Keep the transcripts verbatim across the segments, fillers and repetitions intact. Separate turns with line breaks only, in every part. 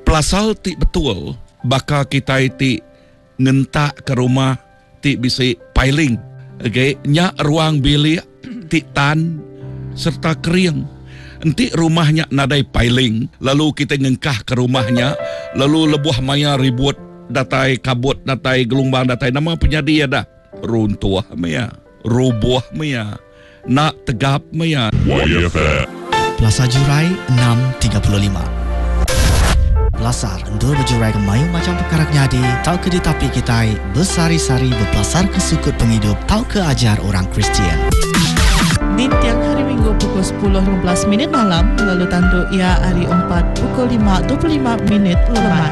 Pelasal ti betul baka kita ti ngentak ke rumah ti bisi piling. Okay, nya ruang bilik ti tan serta kering. Enti rumahnya nadai piling, lalu kita ngengkah ke rumahnya, lalu lebuh maya ribut datai kabut datai gelombang datai nama penyadi ada runtuh maya, rubuh maya, nak tegap maya.
Plaza Jurai enam tiga puluh lima. Pelasar endur berjurai ke mayu macam perkara nyadi, tau ke di tapi kita bersari-sari berpelasar ke sukut penghidup, tau ke ajar orang Kristian.
Di tiang hari Minggu pukul sepuluh lima belas minit malam, lalu tandu ia hari empat pukul lima dua puluh lima minit lemai.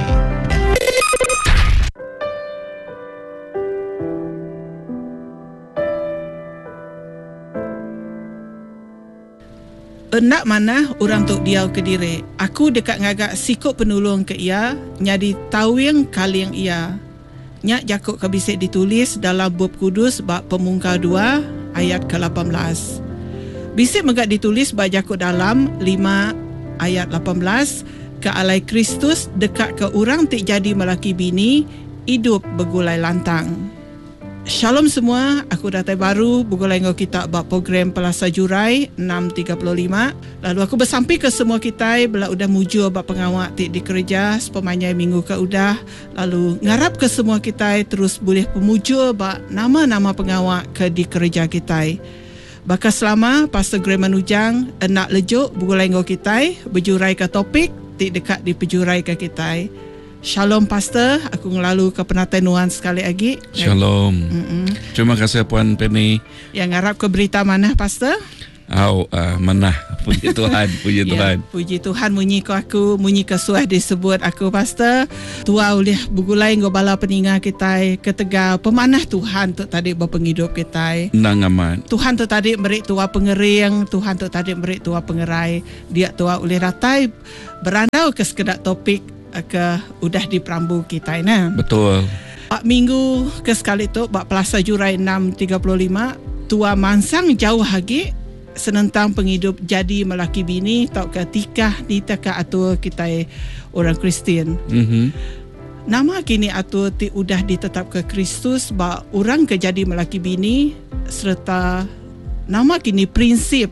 Nak mana orang tok diau ke diri. Aku dekat ngagak sikut penolong ke ia, nyadi tawing kaling ia. Nyak jakuk kabisik ditulis dalam bab kudus bab pemungkar dua ayat ke lapan belas. Bisik megak ditulis bab jakuk dalam lima ayat lapan belas, ke alai Kristus dekat ke orang tik jadi melaki bini, hidup bergulai lantang. Shalom semua, aku datai baru bergulai dengan kita bab program Plaza Jurai enam tiga puluh lima. Lalu aku bersampai ke semua kita bila udah mujur bab pengawak tik di kerja sepemanyai minggu ke udah. Lalu ngarap ke semua kita terus boleh pemujur bab nama-nama pengawak ke di kerja kita. Baka selama Pastor Graham Ujang nak lejuk bergulai dengan kita berjurai ke topik tik dekat di pejurai ke kita. Shalom Pastor, aku ngelalu ke penatenuan sekali lagi.
Shalom. Mm-mm. Terima kasih Puan Penny.
Yang ngarap ke berita mana Pastor?
Oh, uh, mana? Puji Tuhan, puji Tuhan.
Ya, puji Tuhan munyi ko aku, munyi kesuah disebut aku Pastor. Tua oleh bergulai ngau bala peninga kita, ketega pemanah Tuhan tu tadi berpenghidup kita.
Nang aman.
Tuhan tu tadi beri tua pengering, Tuhan tu tadi beri tua pengerai. Dia tua oleh ratai berandau ke sekedar topik ke udah di perambu kita nah.
Betul.
Pak minggu ke sekali tu bak Plaza Jurai enam tiga puluh lima tua mansang jauh lagi senentang penghidup jadi melaki bini tau ketika di teka atur kita orang Kristian. Mm-hmm. Nama kini atur ti udah ditetap ke Kristus bak orang ke jadi melaki bini serta nama kini prinsip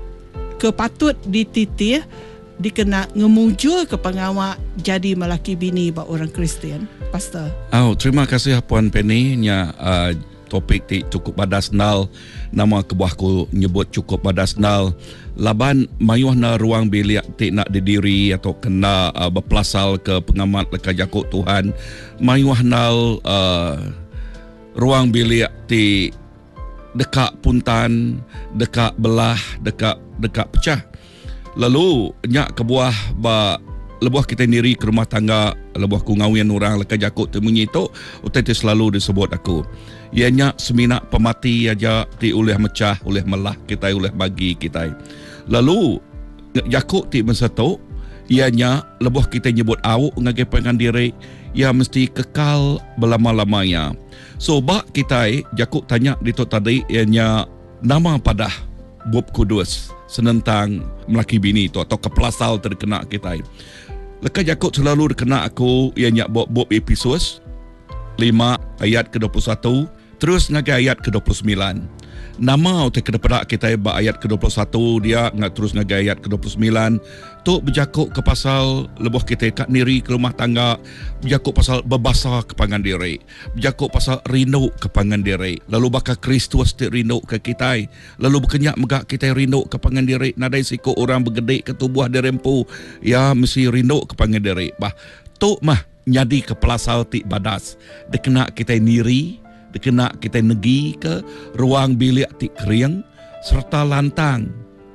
kepatut dititih dikena ngemujur ke pengawak jadi melaki bini bak orang Kristian. Pastor.
Oh, terima kasih Puan Penny nya uh, topik ti cukup badas nal, nama kebuahku nyebut cukup badas nal. Laban mayuh na ruang bilik ti nak didiri atau kena uh, berpelasal ke pengamat leka jakuk Tuhan. Mayuh nal uh, ruang bilik ti dekat puntan, dekat belah, dekat dekat pecah. Lalu nyak kebuah ba lebuh kita sendiri ke rumah tangga, lebuh ku ngawian orang leka jakuk tu munyi tu utai tu selalu disebut aku. Ia nyak seminak pemati aja ti oleh mecah, oleh melah kita, oleh bagi kita. Lalu jakuk ti masa tu ia nyak lebuh kita nyebut au ngagai pengan diri, ia mesti kekal belama-lamanya. So bak kita jakuk tanya di tu tadi ia nyak nama padah bab kudus senentang melaki bini tu atau kepelasal terkena kita. Leka jakuk selalu terkena aku yang nyak bab Efesus lima ayat ke dua puluh satu terus ngagai ayat ke dua puluh sembilan. Nama utai kedepada kita ba ayat ke dua puluh satu dia ngat terus ngagai ayat ke dua puluh sembilan tu berjakuk ke pasal lebuh kita kat niri ke rumah tangga, berjakuk pasal berbasa ke pangan diri, berjakuk pasal rindu ke pangan diri. Lalu bakal Kristus ti rindu ke kita, lalu berkenyak megak kita rindu ke pangan diri. Nadai siku orang bergedik ke tubuh derempu ya mesti rindu ke pangan diri. Bah tu mah nyadi ke pelasal ti badas dikena kita niri, dikena kita negi ke ruang bilik ti kering serta lantang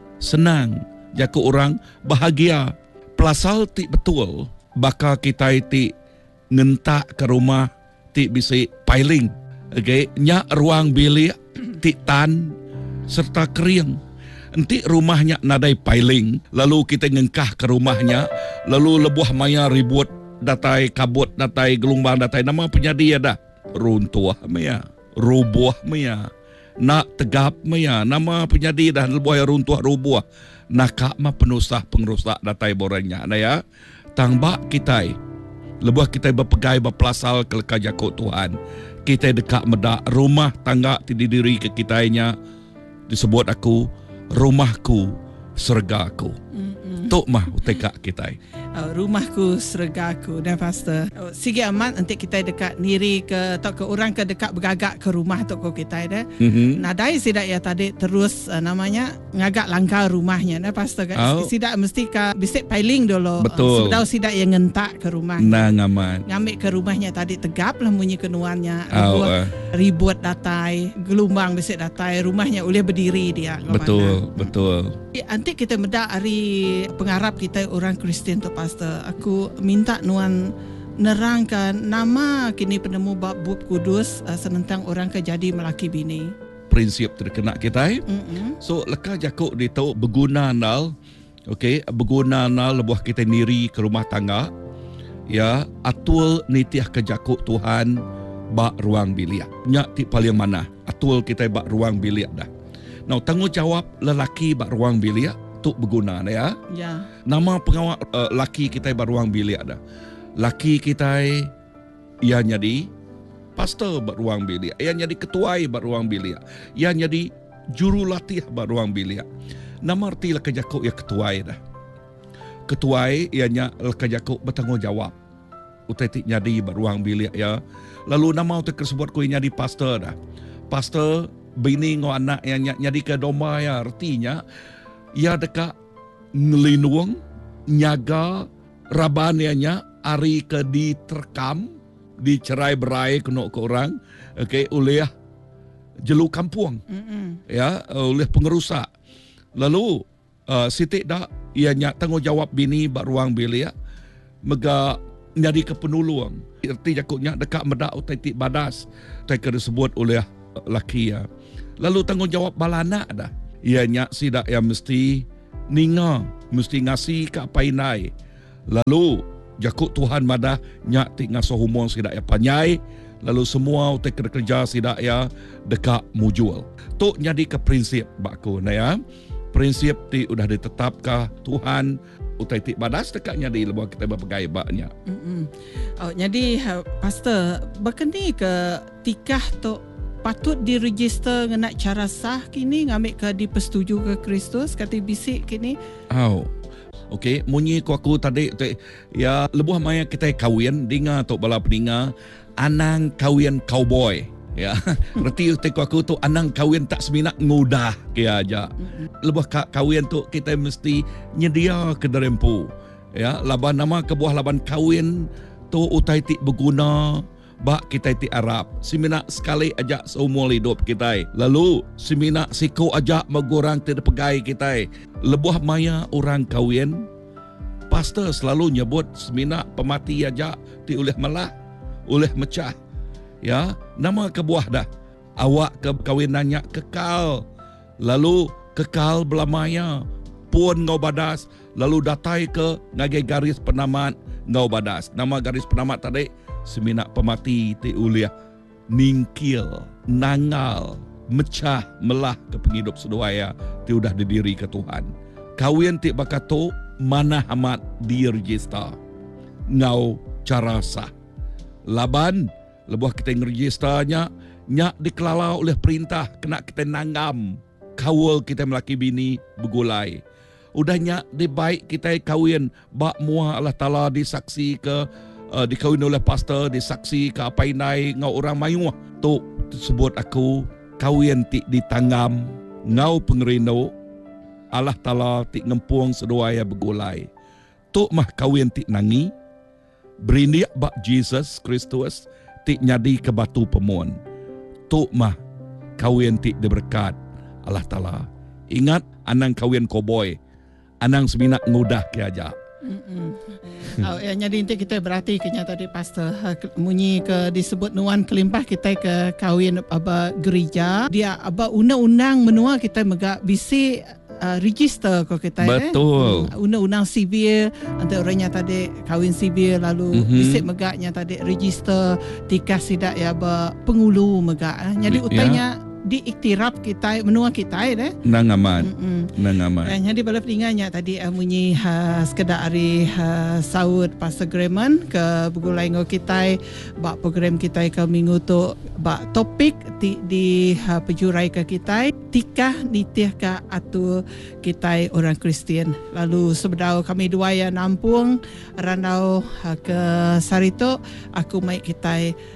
senang jaku orang bahagia. Pelasal ti betul baka kita ti ngentak ke rumah ti bisi piling. Okay, nya ruang bilik ti tan serta kering. Enti rumahnya nadai piling, lalu kita ngengkah ke rumahnya, lalu lebuh maya ribut datai kabut datai gelombang datai nama penyadi ada runtuh maya, rubuh maya, nak tegap maya, nama penyadi dah lebuh runtuh rubuh. Nakak mah penusah pengerusak datai borangnya. Nah ya, tang bak kita lebuh kita berpegai berpelasal ke leka jakut Tuhan. Kita dekat medak rumah tangga didiri ke kitanya disebut aku rumahku sergaku. Tok mah utekak kita.
Oh, rumahku sergaku dan pastor. Oh, sige amat nanti kita dekat niri ke atau ke orang ke dekat bergagak ke rumah tok ko kita dah. Mm-hmm. Nadai sidak ya tadi terus uh, namanya ngagak langkah rumahnya dah pastor kan. Oh. Sidak mesti ka bisik pailing dulu.
Betul.
Sebelum sidak yang ngentak ke rumah.
Nah ngaman.
Ngambil ke rumahnya tadi tegap lah bunyi kenuannya.
Oh, uh.
Ribut datai, gelombang bisik datai, rumahnya boleh berdiri dia.
Betul, mana. Betul.
Ya, nanti kita medak hari pengharap kita orang Kristian tu pastor. Aku minta nuan nerangkan nama kini penemu bab bab kudus uh, senentang orang ke jadi melaki bini.
Prinsip terkena kita.
Mm-mm.
So leka jakuk di tahu berguna nal. Okey, berguna nal lebuh kita niri ke rumah tangga. Ya, atul nitiah ke jakuk Tuhan bak ruang bilik. Nyak ti paling mana? Atul kita bak ruang bilik dah. Now tanggungjawab lelaki bak ruang bilik tu berguna ya.
Ya.
Nama pengawal uh, laki kita bak ruang bilik dah. Laki kita ia jadi pastor bak ruang bilik, ia jadi ketua bak ruang bilik, ia jadi jurulatih bak ruang bilik. Nama arti leka jakuk ya ketua dah. Ketua ianya leka jakuk bertanggungjawab. Utai tik jadi bak ruang bilik ya. Lalu nama utai tersebut ku jadi pastor dah. Pastor bini ngo anak yang nyadi ke domba ya artinya ia dekat ngelinung nyaga rabanianya ari ke diterkam dicerai berai kena ke orang okey oleh jelu kampung. Mm-mm. Ya oleh pengerusak lalu uh, sitik dak ia nyak tanggungjawab bini bak ruang bilik mega nyadi ke penulung erti jakutnya dekat medak utai tik badas utai ke disebut oleh laki ya. Lalu tanggungjawab balana dah. Ianya sidak yang mesti ninga, mesti ngasih ke apa inai. Lalu jakut Tuhan madah nyak tik ngasuh humong sidak ya panyai. Lalu semua utek kerja sidak ya dekat mujul. Tok jadi ke prinsip bakku na ya. Prinsip ti udah ditetapkah Tuhan utai tik badas dekat nyadi lebuh kita berpegai baknya.
Mm-mm. Oh jadi pastor berkeni ke tikah tok patut diregister dengan cara sah kini ngambil ke dipersetuju ke Kristus kata bisik kini.
Oh. Okey, munyi ku aku tadi ya lebuh maya kita kahwin dengar tok bala peninga anang kahwin cowboy. Ya. Reti ku aku tu anang kahwin tak seminak ngudah ke aja. Mm-hmm. Lebuh kahwin tu kita mesti nyedia ke derempu. Ya, laban nama kebuah laban kahwin tu utai tik berguna bak kita ti Arab semina sekali ajak seumur hidup kita lalu semina siku ajak megurang tidak pegai kita lebuh maya orang kahwin pastor selalu nyebut semina pemati ajak ti oleh melah oleh mecah ya nama kebuah dah awak ke kahwinannya kekal lalu kekal belamaya pun ngau badas lalu datai ke ngagai garis penamat ngau badas nama garis penamat tadi seminak pemati ti uliah ningkil, nangal, mecah, melah ke penghidup seduaya ti udah didiri ke Tuhan. Kawin ti bakato mana amat diregister. Ngau cara sah. Laban lebuh kita ngeregisternya nyak dikelala oleh perintah kena kita nanggam. Kawal kita melaki bini begulai. Udahnya dibaik kita kawin bak muah Allah Ta'ala disaksi ke Uh, dikawin oleh pastor, disaksi ke apa inai ngau orang mayuah. Tu sebut aku kawin ti ditanggam ngau pengerino Allah Ta'ala ti ngempung seduaya begulai. Tu mah kawin ti nangi berindiak bak Jesus Kristus ti nyadi ke batu pemun. Tu mah kawin ti diberkat Allah Ta'ala. Ingat anang kawin cowboy, anang seminak ngudah ke aja.
Mm-mm. Oh, ya, jadi nanti kita berarti kenya tadi pastor munyi ke disebut nuan kelimpah kita ke kahwin aba gereja dia aba undang-undang menua kita megak bisi uh, register ko kita
betul
eh? Undang-undang sivil antara orangnya tadi kahwin sivil lalu mm-hmm. bisi megaknya tadi register tikah sidak ya aba pengulu megak eh? Jadi utanya diiktiraf kita menua kita eh.
Nangaman.
Mm-mm.
Nangaman.
Dan jadi bala peningannya tadi uh, munyi uh, sekedar hari uh, saud Pastor Greman ke begulai ngo kita bak program kita ke minggu tu bak topik di, di uh, pejurai ke kita tikah nitih ka atu kita orang Kristian. Lalu sebedau kami dua yang nampung randau uh, ke Sarito aku mai kita